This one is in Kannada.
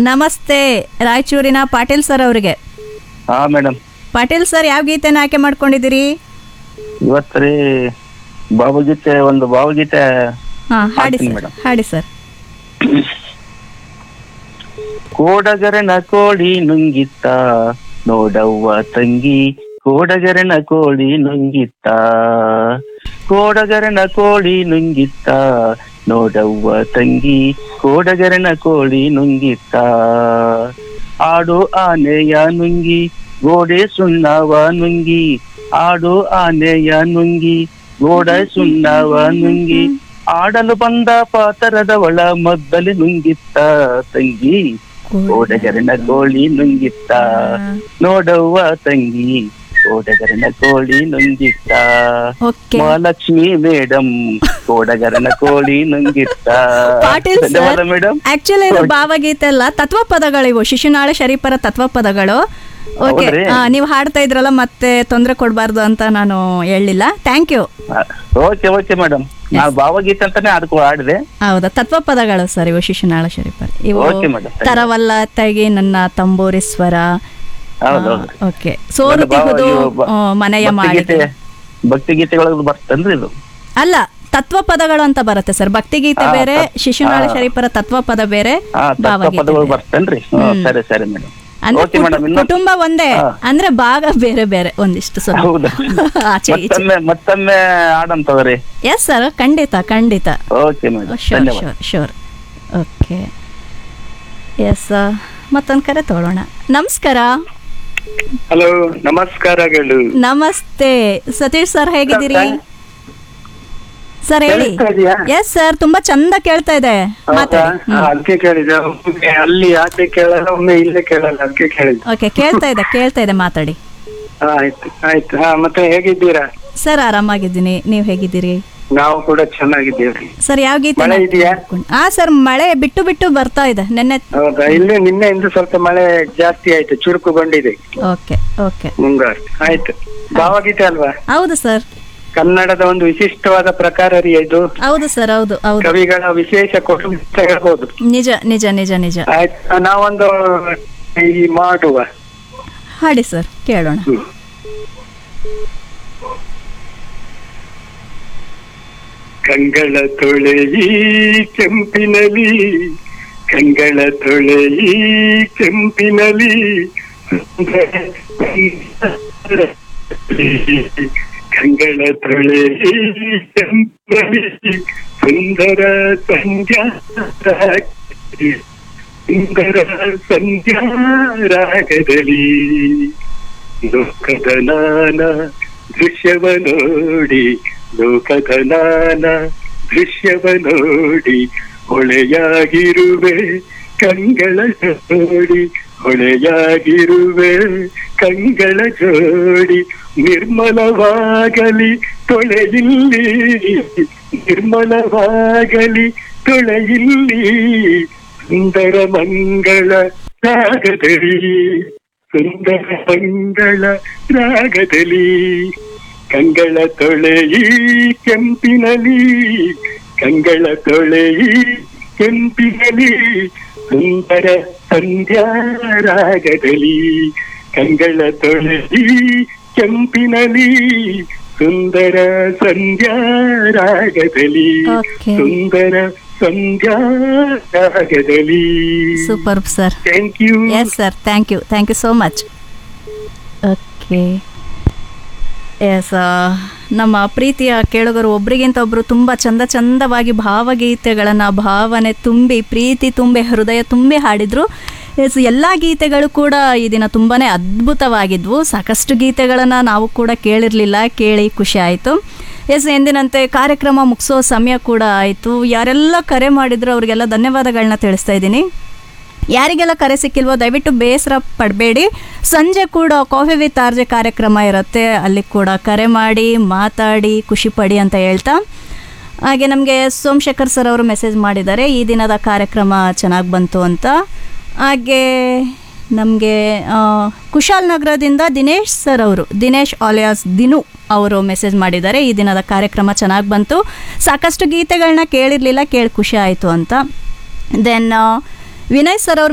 ನಮಸ್ತೆ, ರಾಯಚೂರಿನ ಪಾಟೀಲ್ ಸರ್ ಅವರಿಗೆ. ಹಾ ಮೇಡಮ್. ಪಾಟೀಲ್ ಸರ್, ಯಾವ ಗೀತೆನ ಆಯ್ಕೆ ಮಾಡ್ಕೊಂಡಿದ್ದೀರಿ? ಇವತ್ತು ಭಾವಗೀತೆ ಹಾ, ಹಾಡಿ ಹಾಡ್ತೀನಿ ಸರ್, ಮೇಡಮ್. ಹಾಡಿ ಸರ್. ಕೋಡಗರನ ಕೋಳಿ ನುಂಗಿತ್ತ ನೋಡವ್ವ ತಂಗಿ, ಕೋಡಗರನ ಕೋಳಿ ನುಂಗಿತ್ತ, ಕೋಡಗರನ ಕೋಳಿ ನುಂಗಿತ್ತ ನೋಡವ್ವ ತಂಗಿ, ಕೋಡಗರನ ಕೋಳಿ ನುಂಗಿತ್ತ. ಆಡು ಆನೆಯ ನುಂಗಿ ಗೋಡೆ ಸುಣ್ಣವ ನುಂಗಿ, ಆಡು ಆನೆಯ ನುಂಗಿ ಗೋಡೆ ಸುಣ್ಣವ ನುಂಗಿ, ಆಡಲು ಬಂದ ಪಾತರದವಳ ಮದ್ದಲಿ ನುಂಗಿತ್ತ ತಂಗಿ, ಕೋಡಗರನ ಕೋಳಿ ನುಂಗಿತ್ತ ನೋಡವ್ವ ತಂಗಿ, ಕೋಡಗರನ ಕೋಳಿ ನುಂಗಿತ್ತ. ಓಕೆ ಮಹಾಲಕ್ಷ್ಮಿ ಮೇಡಮ್, ಕೋಡಗರನ ಕೋಳಿ ನುಂಗಿತ್ತ. ಪಾಟೀಲ್ ಧನ್ಯವಾದ ಸರ್, ಮೇಡಮ್. ಆಕ್ಚುಲಿ ಇದು ಭಾವಗೀತೆ ಅಲ್ಲ, ತತ್ವ ಪದಗಳಿವು, ಶಿಶುನಾಳ ಶರೀಫರ ತತ್ವ ಪದಗಳು. ಓಕೆ, ಹೌದ್ರಿ? ನೀವು ಹಾಡ್ತಾ ಇದ್ರಲ್ಲ, ಮತ್ತೆ ತೊಂದರೆ ಕೊಡಬಾರ್ದು ಅಂತ ನಾನು ಹೇಳಿಲ್ಲ. Thank you. ಓಕೆ ಮೇಡಮ್, ನಾನು ಭಾವಗೀತೆ ಅಂತಾನೆ ಅದಕ್ಕೂ ಹಾಡಿದೆ. ಹೌದಾ, ತತ್ವ ಪದಗಳು ಸರ್ ಇವು, ಶಿಶುನಾಳ ಶರೀಫರ್ ಇವು. Okay, madam. ತರವಲ್ಲ ತಗಿ ನನ್ನ ತಂಬೂರಿ ಸ್ವರ. ಹೌದೌದು. ಓಕೆ, ಸೋರುತಿಹುದು ಮನೆಯ ಮಾಳಿಗೆ. ಭಕ್ತಿ ಗೀತೆಗಳು ಬರ್ತೇನ್ರಿ ಇದು? ಅಲ್ಲ, ತತ್ವ ಪದಗಳು ಅಂತ ಬರುತ್ತೆ ಸರ್. ಭಕ್ತಿಗೀತೆ ಬೇರೆ, ಶಿಶುನಾಳ ಶರೀಫರ ತತ್ವ ಪದ ಬೇರೆ, ಭಾವಗೀತೆ ಪದಗಳು ಬೇರೆ. ಬರ್ತೇನ್ರಿ? ಸರಿ ಮೇಡಮ್. ಅಂದ್ರೆ ಓಕೆ ಮೇಡಮ್. ಕುಟುಂಬ ಒಂದೇ, ಅಂದ್ರೆ ಭಾಗ ಬೇರೆ ಬೇರೆ ಒಂದಿಷ್ಟು ಸ್ವಲ್ಪ ಹೌದಾ? ಆಚೆ ಈಚೆ. ಮತ್ತೊಮ್ಮೆ ಆಡಂತವ್ರಿ. ಎಸ್ ಸರ್, ಖಂಡಿತ. ಓಕೆ ಮೇಡಮ್, ಶೋರ್ ಧನ್ಯವಾದ. ಶೋರ್. ಓಕೆ, ಎಸ್, ಮತ್ತೊಂದು ಕರೆ ತಗೊಳ್ಳೋಣ. ನಮಸ್ಕಾರ. ಹಲೋ, ನಮಸ್ಕಾರಗಳು. ನಮಸ್ತೆ ಸತೀಶ್ ಸರ್, ಹೇಗಿದ್ದೀರಿ ಸರ್? ಹೇಳಿ. ಕೇಳಿಸ್ತಾ ಇದೆಯಾ? ಎಸ್ ಸರ್, ತುಂಬಾ ಚಂದ ಕೇಳ್ತಾ ಇದೆ, ಮಾತಾಡಿ. ಅದಕ್ಕೆ ಕೇಳಿದೆ. ಒಮ್ಮೆ ಅಲ್ಲಿ ಆಚೆ ಕೇಳಲ್ಲ, ಒಮ್ಮೆ ಇಲ್ಲೇ ಕೇಳಲ್ಲ, ಅದಕ್ಕೆ ಕೇಳಿದೆ. ಓಕೆ, ಕೇಳ್ತಾ ಇದೆ, ಮಾತಾಡಿ. ಆಯ್ತು. ಮತ್ತೆ ಹೇಗಿದ್ದೀರಾ? ಸರ್, ಆರಾಮಾಗಿದ್ದೀನಿ, ನೀವು ಹೇಗಿದ್ದೀರಿ? ನಾವು ಕೂಡ ಚೆನ್ನಾಗಿದ್ದೀವಿ. ಸರ್, ಯಾವ ಗೀತೆ? ಮಳೆ ಇದೆಯಾ? ಹಾ ಸರ್, ಮಳೆ ಬಿಟ್ಟು ಬರ್ತಾ ಇದೆ. ನೆನ್ನೆ. ಹೌದಾ? ಇಲ್ಲಿ ನಿನ್ನೆಯಿಂದ ಸ್ವಲ್ಪ ಮಳೆ ಜಾಸ್ತಿ ಆಯ್ತು, ಚುರುಕುಗೊಂಡಿದೆ ಓಕೆ. ಮುಂಗಾರು. ಆಯ್ತು. ಭಾವಗೀತೆ ಅಲ್ವಾ? ಹೌದು ಸರ್. ಕನ್ನಡದ ಒಂದು ವಿಶಿಷ್ಟವಾದ ಪ್ರಕಾರ ರೀ ಇದು. ಹೌದು ಸರ್, ಹೌದು. ಕವಿಗಳ ವಿಶೇಷ ಕೊಡುಗೆ ಅಂತ ಹೇಳ್ಬೋದು. ನಿಜ. ಆಯ್ತು, ನಾವೊಂದು ಈ ಮಾಡುವ. ಹಾಡಿ ಸರ್, ಕೇಳೋಣ. ಕಂಗಳ ತೊಳೆಯಿ ಕೆಂಪಿನಲಿ, ಕಂಗಳ ತೊಳೆಯಿ ಕೆಂಪಿನಲಿ, ಕಂಗಳ ತೊಳೆಯಿ ಕೆಂಪಿನಲಿ, ಸುಂದರ ಸಂಧ್ಯಾರಾಗದಲ್ಲಿ, ಲೋಕದ ನಾನ ದೃಶ್ಯವ ನೋಡಿ, ಲೋಕದ ನಾನ ದೃಶ್ಯವ ನೋಡಿ, ಹೊಳೆಯಾಗಿರುವೆ ಕಂಗಳ ಜೋಡಿ, ಹೊಳೆಯಾಗಿರುವೆ ಕಂಗಳ ಜೋಡಿ, ನಿರ್ಮಲವಾಗಲಿ ತೊಳೆಯಿಲ್ಲಿ, ನಿರ್ಮಲವಾಗಲಿ ತೊಳೆಯಿಲ್ಲಿ, ಸುಂದರ ಮಂಗಳ ರಾಗದಲ್ಲಿ, ಸುಂದರ ಮಂಗಳ ರಾಗದಲ್ಲಿ, ಕಂಗಳ ತೊಳೆಯಿ ಕೆಂಪಿನಲಿ, ಕಂಗಳ ತೊಳೆಯಿ ಕೆಂಪಿನಲಿ, ಸುಂದರ ಸಂಧ್ಯಾರಾಗದಲ್ಲಿ, ಕಂಗಳ ತೊಳೆಯಿ ಕೆಂಪಿನಲಿ, ಸುಂದರ ಸಂಧ್ಯಾರಾಗದಲ್ಲಿ, Okay. Sundara ಸಂಧ್ಯಾರಾಗದಲ್ಲಿ. Super sir. Thank you. Yes sir, thank you so much. Okay, S, ನಮ್ಮ ಪ್ರೀತಿಯ ಕೇಳುಗರು ಒಬ್ರಿಗಿಂತ ಒಬ್ಬರು ತುಂಬ ಚಂದವಾಗಿ ಭಾವಗೀತೆಗಳನ್ನು ಭಾವನೆ ತುಂಬಿ, ಪ್ರೀತಿ ತುಂಬಿ, ಹೃದಯ ತುಂಬಿ ಹಾಡಿದರು. ಎಸ್, ಎಲ್ಲ ಗೀತೆಗಳು ಕೂಡ ಈ ದಿನ ತುಂಬಾ ಅದ್ಭುತವಾಗಿದ್ವು. ಸಾಕಷ್ಟು ಗೀತೆಗಳನ್ನು ನಾವು ಕೂಡ ಕೇಳಿ ಖುಷಿ ಆಯಿತು. ಎಸ್, ಎಂದಿನಂತೆ ಕಾರ್ಯಕ್ರಮ ಮುಗಿಸೋ ಸಮಯ ಕೂಡ ಆಯಿತು. ಯಾರೆಲ್ಲ ಕರೆ ಮಾಡಿದ್ರು ಅವರಿಗೆಲ್ಲ ಧನ್ಯವಾದಗಳನ್ನ ತಿಳಿಸ್ತಾ ಇದ್ದೀನಿ. ಯಾರಿಗೆಲ್ಲ ಕರೆ ಸಿಕ್ಕಿಲ್ವೋ ದಯವಿಟ್ಟು ಬೇಸರ ಪಡಬೇಡಿ. ಸಂಜೆ ಕೂಡ ಕಾಫಿ ವಿತ್ ಆರ್ಜೆ ಕಾರ್ಯಕ್ರಮ ಇರುತ್ತೆ, ಅಲ್ಲಿ ಕೂಡ ಕರೆ ಮಾಡಿ ಮಾತಾಡಿ ಖುಷಿ ಪಡಿ ಅಂತ ಹೇಳ್ತಾ, ಹಾಗೆ ನಮಗೆ ಸೋಮಶೇಖರ್ ಸರ್ ಅವರು ಮೆಸೇಜ್ ಮಾಡಿದ್ದಾರೆ, ಈ ದಿನದ ಕಾರ್ಯಕ್ರಮ ಚೆನ್ನಾಗಿ ಬಂತು ಅಂತ. ಹಾಗೆ ನಮಗೆ ಕುಶಾಲನಗರದಿಂದ ದಿನೇಶ್ ಆಲಿಯಾಸ್ ದಿನು ಅವರು ಮೆಸೇಜ್ ಮಾಡಿದ್ದಾರೆ, ಈ ದಿನದ ಕಾರ್ಯಕ್ರಮ ಚೆನ್ನಾಗಿ ಬಂತು, ಸಾಕಷ್ಟು ಗೀತೆಗಳನ್ನ ಕೇಳಿರಲಿಲ್ಲ, ಕೇಳಿ ಖುಷಿ ಆಯಿತು ಅಂತ. ದೆನ್ ವಿನಯ್ ಸರ್ ಅವರು